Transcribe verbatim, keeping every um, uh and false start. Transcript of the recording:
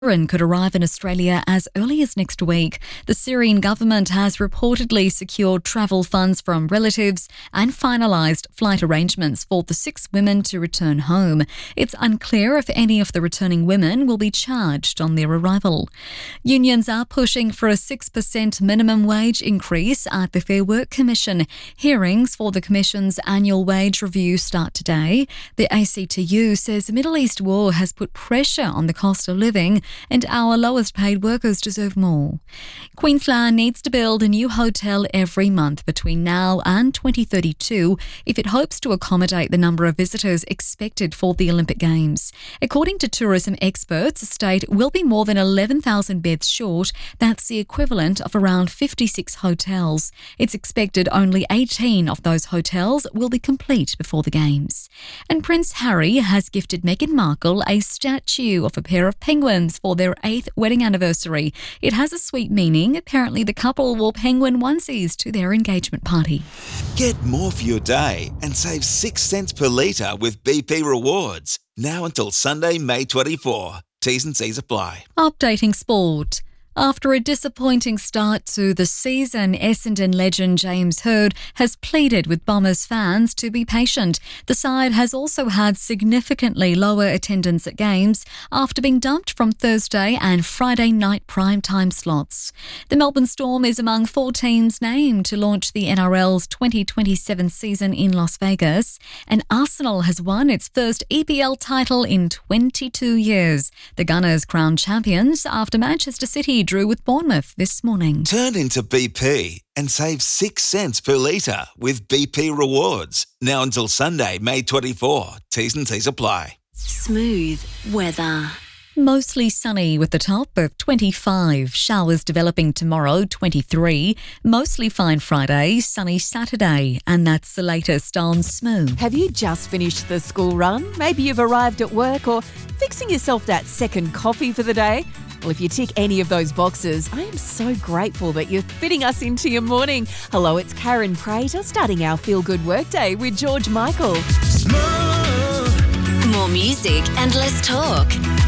Iran could arrive in Australia as early as next week. The Syrian government has reportedly secured travel funds from relatives and finalised flight arrangements for the six women to return home. It's unclear if any of the returning women will be charged on their arrival. Unions are pushing for a six percent minimum wage increase at the Fair Work Commission. Hearings for the Commission's annual wage review start today. The A C T U says the Middle East war has put pressure on the cost of living, and our lowest paid workers deserve more. Queensland needs to build a new hotel every month between now and twenty thirty-two if it hopes to accommodate the number of visitors expected for the Olympic Games. According to tourism experts, the state will be more than eleven thousand beds short. That's the equivalent of around fifty-six hotels. It's expected only eighteen of those hotels will be complete before the Games. And Prince Harry has gifted Meghan Markle a statue of a pair of penguins for their eighth wedding anniversary. It has a sweet meaning. Apparently, the couple wore penguin onesies to their engagement party. Get more for your day and save six cents per litre with B P Rewards. Now until Sunday, May twenty-fourth. T's and C's apply. Updating sport. After a disappointing start to the season, Essendon legend James Hird has pleaded with Bombers fans to be patient. The side has also had significantly lower attendance at games after being dumped from Thursday and Friday night primetime slots. The Melbourne Storm is among four teams named to launch the N R L's twenty twenty-seven season in Las Vegas, and Arsenal has won its first E P L title in twenty-two years. The Gunners crowned champions after Manchester City drew with Bournemouth this morning. Turn into B P and save six cents per litre with B P Rewards. Now until Sunday, May twenty-fourth. T's and C's apply. Smooth weather. Mostly sunny with a top of twenty-five. Showers developing tomorrow, twenty-three. Mostly fine Friday, sunny Saturday. And that's the latest on Smooth. Have you just finished the school run? Maybe you've arrived at work or fixing yourself that second coffee for the day? Well, if you tick any of those boxes, I am so grateful that you're fitting us into your morning. Hello, it's Karen Prater starting our Feel Good Workday with George Michael. More music and less talk.